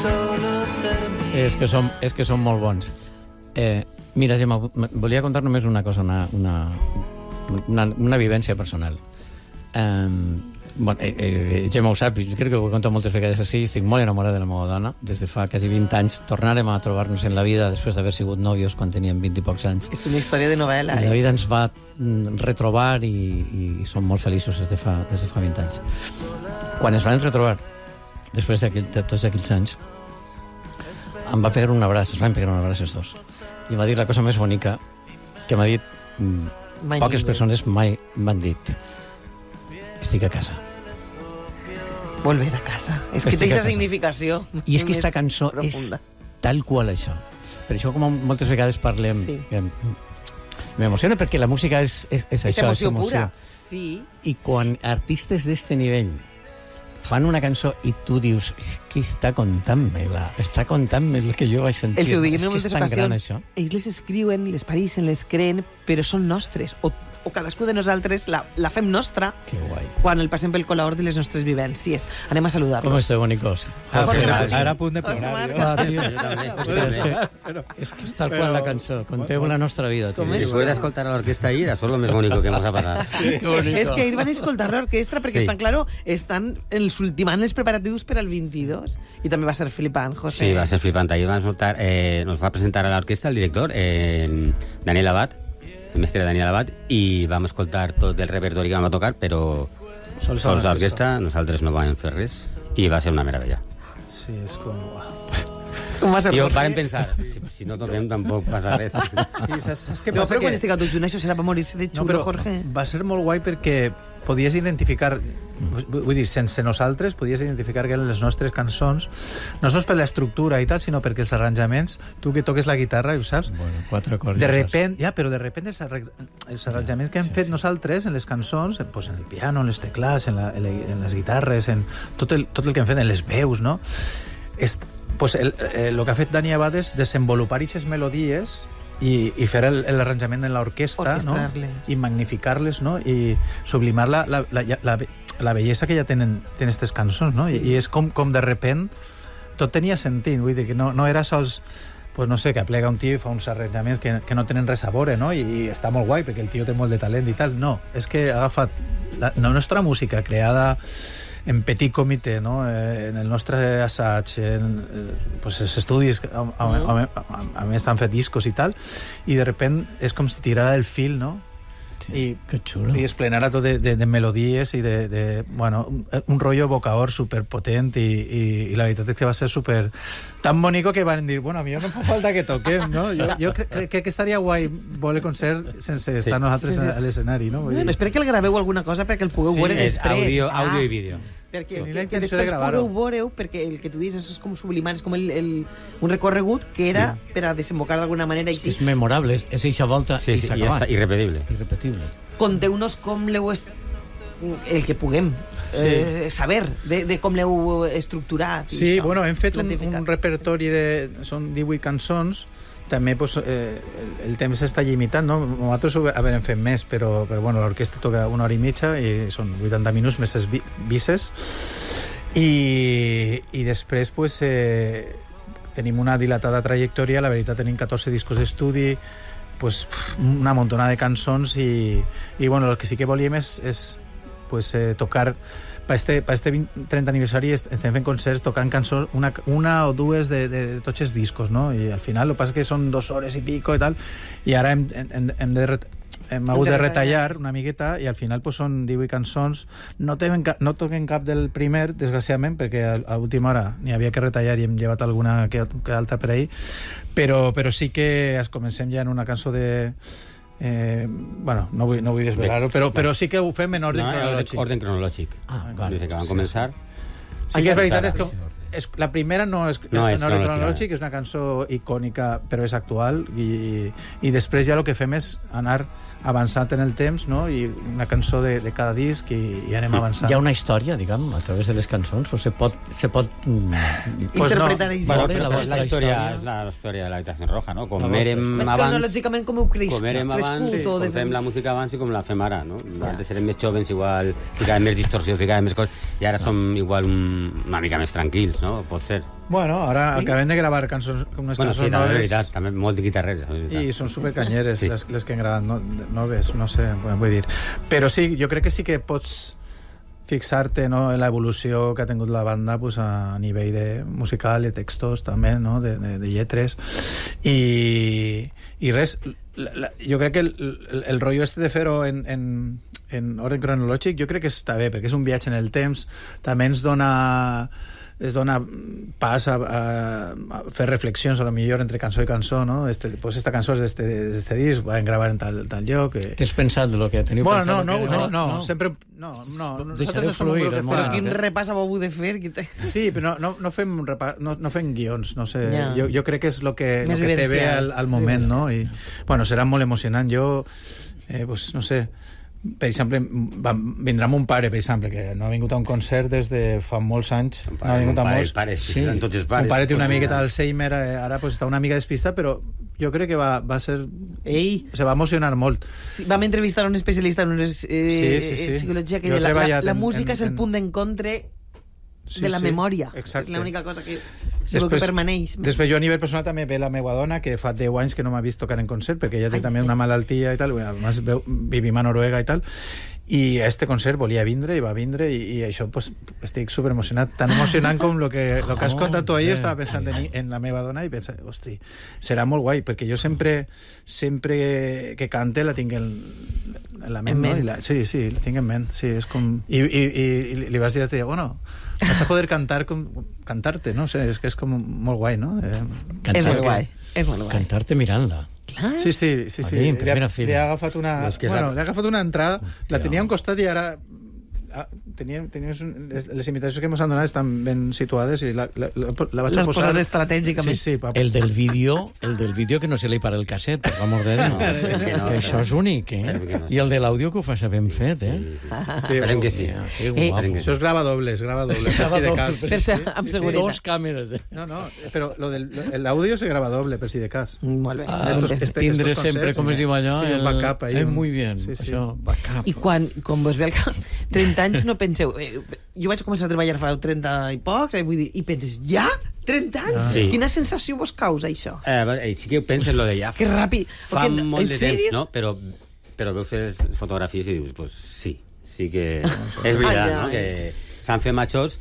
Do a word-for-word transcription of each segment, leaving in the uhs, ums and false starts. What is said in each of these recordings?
És que som, és que som molt bons. Eh, mira, Gemma, volia contar només una cosa, una, una, una, una vivència personal. Eh, bueno, eh, eh, Gemma ho sap, jo crec que ho he contat moltes vegades així, estic molt enamorada de la meva dona, des de fa quasi vint anys. Tornarem a trobar-nos en la vida després d'haver sigut nòvios quan teníem vint i pocs anys. És una història de novel·la. I la eh? vida ens va retrobar i, i som molt feliços des de fa, des de fa vint anys. Quan ens vam retrobar, després d'aquell, de tots aquells anys, em va pegar un abraç, es van pegar un abraç els dos. I em va dir la cosa més bonica que m'ha dit Mai poques ningú. persones mai m'han dit. Estic a casa. Volver a casa. És que Estic té a aquesta casa. significació. I és que més aquesta cançó profunda. és tal qual això. Per això, com moltes vegades parlem... Sí. eh, M'emociona perquè la música és, és, és, És això, emoció és emoció. pura. Sí. I quan artistes d'este nivell fan una cançó i tu dius és que està contant-me-la, està contant-me el que jo vaig sentir. Els ho diguem és en que és moltes tan gran, ocasions. això. Ells les escriuen, les pareixen, les creen, però són nostres. O, o cadascú de nosaltres la, la fem nostra Que guai. quan el passem pel color de les nostres vivències. Anem a saludar-los. Com esteu, bonicos? Ah, Jorge ara, Marc. ara a punt de José plorar. Marc. jo. Ah, tio. Jo també. Hòstia, és, que, és que és tal qual la cançó. Conteu la nostra vida. Com tio. és? Después de escoltar a la orquesta ahí, eso es lo más bonito que hemos ha pasado. Que bonico. És que ahir van escoltar l'orquestra perquè Sí. estan, claro, estan els ultimant els preparatius per al vint-i-dos i també va ser flipant, José. Sí, va a ser flipante. Ahí van a soltar, eh, nos va a presentar a la orquesta el director, eh, Daniel Abad, el mestre Daniel Abad, i vam escoltar tot el repertori que vam a tocar, però Sols sols a l'orquestra, nosaltres no vam fer res, i va ser una meravella. Sí, és com... uah. Com va ser, I Jorge? vàrem pensar, si, si no toquem tampoc passa res. Sí, saps, saps què No, passa? però quan que... estigui tot junt, això serà per morir-se de No, xulo, però Jorge. va ser molt guai perquè podies identificar, vull dir, sense nosaltres, podies identificar que eren les nostres cançons, no sols per l'estructura i tal, sinó perquè els arranjaments, tu que toques la guitarra, ho saps? Bueno, quatre acords. De repent, ja, però de repent els, arre- els arranjaments que hem sí, fet sí. nosaltres en les cançons, pues en el piano, en les teclats, en, la, en, la, en les guitarres, en tot el, tot el que hem fet, en les veus, no? És, pues el, eh, el que ha fet Dani Abad és desenvolupar aquestes melodies i, i fer el- l'arranjament en l'orquestra, no? Orquestrar-les. I magnificar-les, no? I sublimar la, la, la, la, la bellesa que ja tenen, tenen aquestes cançons, no? Sí. I, I és com, com de repent tot tenia sentit, vull dir que no, no era sols pues no sé, que aplega un tio i fa uns arranjaments que, que no tenen res a veure, no? I, i està molt guai perquè el tio té molt de talent i tal. No, és que ha agafat la, la nostra música creada en petit comitè, no? Eh, en el nostre assaig, en eh, pues els estudis, a, a, a, a, a més t'han fet discos i tal, i de repent és com si tirara el fil, no? Sí, I, que xulo. i es plenara tot de, de, de melodies i de, de bueno, un, un rotllo evocaor superpotent i, i, i la veritat és que va ser super tan bonico que van dir, bueno, a mi no em fa falta que toquem, no? Jo, jo crec, crec que estaria guai voler concert sense estar nosaltres Sense- a l'escenari, no? Vull Bueno, dir, espera que el graveu alguna cosa perquè el pugueu Sí, veure És després. àudio, Ah, àudio i vídeo. perquè Tenir que, la que intenció de després gravar-ho. pugueu veure, perquè el que tu dius és com sublimar, és com el, el, un recorregut que era sí. per a desembocar d'alguna manera És, que així. és memorable, és, és eixa volta Sí, i sí, s'ha i ja acabat. està, irrepetible. Irrepetible. Conteu-nos com l'heu est... el que puguem Sí. eh, saber de, de com l'heu estructurat. i sí, això, bueno, hem fet un, identificat. un repertori de... Són divuit cançons, també pues, eh, el, el temps està limitat, no? Nosaltres ho haverem fet més, però, però bueno, l'orquestra toca una hora i mitja i són vuitanta minuts més les vi- bises. I, i després pues, eh, tenim una dilatada trajectòria, la veritat tenim catorze discos d'estudi, pues, una montona de cançons i, i bueno, el que sí que volíem és, és pues, eh, tocar per este, per este vint, trenta aniversari est- estem fent concerts tocant cançons, una, una o dues de, de, de tots els discos, no? I al final el que passa és que són dues hores i pico i tal, i ara hem, hem, hem de ret- hem hagut de retallar una miqueta i al final pues, són divuit cançons. No, temen, ca- no toquen cap del primer, desgraciadament, perquè a, a última hora n'hi havia que retallar i hem llevat alguna que, que altra per ahir, però, però sí que es comencem ja en una cançó de... Eh, bueno, no vull, no vull desvelar-ho, però, però sí que ho fem en ordre No, cronològic. orden cronològic. Ah, vale. Dice que van començar. Sí que és veritat, és Sí, que és, la primera no és, No, no és és cronològic, cronològica. és una cançó icònica, però és actual, i, i després ja el que fem és anar avançant en el temps, no? I una cançó de, de cada disc i, i anem avançant. Hi ha una història, diguem, a través de les cançons, o se pot... Se pot mm, Pues no. Interpretar així. Bueno, Veure però la la, vostra la història història. és la història de l'habitació roja, no? Com La vostra érem Més abans, cronològicament com heu creix, com érem abans, crescut, sí, o com des... fem la música abans i com la fem ara, no? Antes érem més jovens, igual ficàvem més distorsió, ficàvem més coses, i ara som igual un, una mica més tranquils, no? Pot ser. Bueno, ara sí? acabem de gravar cançons, unes bueno, cançons sí, noves. És veritat, també molt de guitarreres. I són supercanyeres sí. les, les que han gravat no, noves, no sé, bueno, vull dir. Però sí, jo crec que sí que pots fixar-te, no, en l'evolució que ha tingut la banda pues, a nivell de musical i textos també, no, de, de, de lletres. I, i res, la, la, jo crec que el, el, el rotllo este de fer-ho en, en, en ordre cronològic jo crec que està bé, perquè és un viatge en el temps, també ens dona es dona pas a, a, a fer reflexions a lo millor entre cançó i cançó, no? Este, pues esta cançó és d'este d'este disc, van gravar en tal, tal lloc. Eh. T'has pensat de lo que teniu bueno, pensat? No, no, no, no, no, no, sempre... No, no, deixareu no som fluir. Un però quin repàs heu hagut de fer? Sí, però no, no, no, fem, repàs, no, no fem guions, no sé. Ja. Jo, jo crec que és el que, lo que té bé al, al moment, sí, no? I, bueno, serà molt emocionant. Jo, eh, pues, no sé... Per exemple, va, vindrà mon pare, per exemple, que no ha vingut a un concert des de fa molts anys. Pare, no ha vingut a pare, molts. Pare, sí. Tots els pares. Mon pare té una miqueta d'Alzheimer, ara pues, està una mica despistat, però jo crec que va, va ser... Ei. Se va emocionar molt. Sí, vam entrevistar un especialista en una, eh, sí, sí, sí. psicologia que la, la, la música en, és el punt d'encontre sí, de la sí, memòria. Exacte. És l'única cosa que segur que permaneix. Després jo a nivell personal també ve la meva dona, que fa deu anys que no m'ha vist tocar en concert, perquè ella té ai, també ai. una malaltia i tal, además vivim a Noruega i tal, i a este concert volia vindre i va vindre i, i això pues, estic super emocionat, tan emocionant com lo que, lo que has contat tu ahir. Estava pensant en, en la meva dona i pensa, hosti, serà molt guai, perquè jo sempre sempre que cante la tinc en, en la ment, en no? ment. I la, sí, sí, la tinc en ment, sí, és com... I, i, i, i li vas dir a ti, bueno, vaig a poder cantar com, cantar-te, no sé, és que és com molt guai, no? Eh, és molt guai, és molt guai. Cantar-te mirant-la. Clar. Sí, sí, sí, sí. Aquí, li, ha, li ha agafat una, no, bueno, li ha agafat una entrada, hòstia, la tenia a un costat i ara ah, tenia, tenia les, les imitacions que ens han donat estan ben situades i la, la, la, la vaig a posar estratègicament. Sí, sí, pa... el del vídeo el del vídeo que no se li para el casset, per l'amor de Déu, no, que, no, que això és únic, eh? No. I el de l'àudio que ho fa ben fet, eh? Sí, sí. Sí, esperem que sí. Que guapo. Eh, això és grava doble, és grava doble, per si de cas. Per si, amb sí, seguretat. Dos càmeres, eh? No, no, però lo del, l'àudio se grava doble, per si de cas. Molt bé. Ah, estos, este, tindre estos sempre, com es diu allò, sí, el backup. Ahí, eh, muy bien, sí, sí. Això, backup. I quan, com vos ve al cap, trenta anys no penseu... Eh, jo vaig començar a treballar fa trenta i pocs, eh, vull dir, i penses, ja? trenta anys? Sí. Quina sensació vos causa, això? Eh, sí que penses lo de ja. Que ràpid. Fa Perquè, molt de temps, sèrio? no? Però, però veus les fotografies i dius, pues sí, sí que és veritat, no? Que s'han fet majors,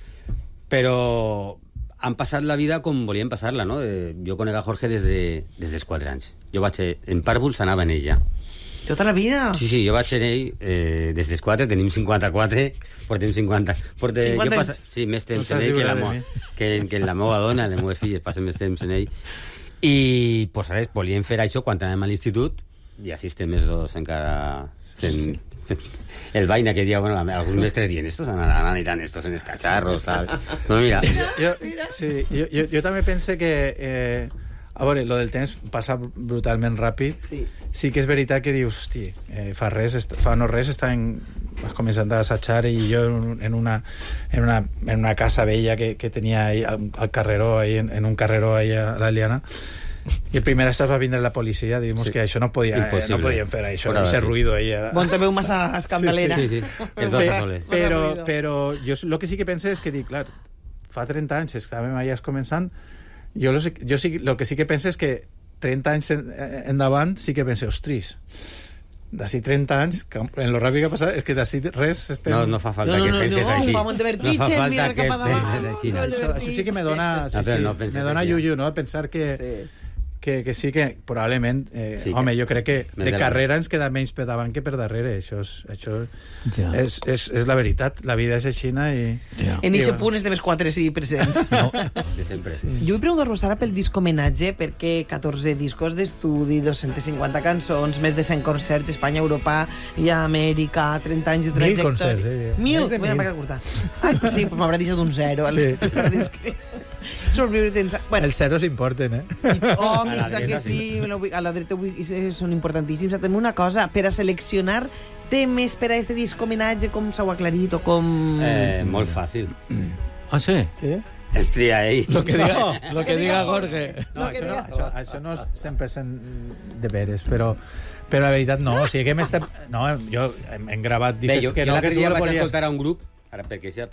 però han passat la vida com volien passar-la, no? Eh, jo conec a Jorge des, de, des dels quatre anys. Jo vaig, en pàrvuls anava en ell ja. Tota la vida? Sí, sí, jo vaig en ell eh, des dels quatre, tenim cinquanta-quatre, portem cinquanta. Porte, cinquanta jo passa, sí, més temps no en ell que, la mo, que, que en la meva dona, les meves filles, passen més temps en ell. I, pues res, volíem fer això quan anàvem a l'institut, i així estem els dos encara fent... El vaina que dia, bueno, alguns mestres dient estos anaran i tant, estos en els cacharros, tal. No, mira. Jo, sí, jo, jo, jo també pense que... Eh, a veure, lo del temps passa brutalment ràpid. Sí. Sí que és veritat que dius, hosti, eh, fa res, fa no res, està en, has començat a assajar i jo en una, en una, en una casa vella que, que tenia ahí, al, al carreró, ahí, en, en un carreró ahí a la Liana, i el primer estat va vindre la policia, diguem sí. que això no podia, eh, no podien fer això, ese sí. ruido ahí. Eh. Bon, també massa escandalera. Sí, sí, sí. Els dos soles. Però, però jo el que sí que pense és que dic, clar, fa trenta anys estàvem allà començant. Jo, lo, jo sí, lo que sí que penso és que trenta anys en, endavant sí que penso, ostris, d'ací trenta anys, en lo ràpid que ha passat, és que d'ací res estem... No, no fa falta no, no, que penses no, així. No, no fa falta que penses així. No. Això, això sí que me dona, sí, sí, no me dona yuyu, no?, pensar que... Sí. Que, que sí que probablement eh, sí, home, jo crec que de carrera ens queda menys per davant que per darrere, això és, això ja. és, és, és la veritat, la vida és aixina i... Ja. En aquest punt estem els quatre sí presents. No, de sempre. Sí. Jo vull preguntar-vos ara pel disc homenatge, perquè catorze discos d'estudi, dos-centes cinquanta cançons, més de cent concerts, Espanya, Europa i Amèrica, trenta anys de trajectòria. Mil concerts, eh? Mil? Mil? Mil. Ai, pues sí, pues m'haurà deixat un zero. Sí. Bueno. Els zeros importen, eh? Oh, mira que sí, a la dreta són importantíssims. També una cosa, per a seleccionar temes per a este disc homenatge, com s'ho ha aclarit o com... Eh, molt fàcil. Ah, sí? Sí? Es tria ell. Lo que diga, lo que diga Jorge. No, això no, això, això no és cent per cent de veres, però... Però la veritat no, o sigui que hem estat... No, jo hem, hem gravat discs que no, que tu l'altre dia no vaig volies... escoltar a un grup, ara perquè ja,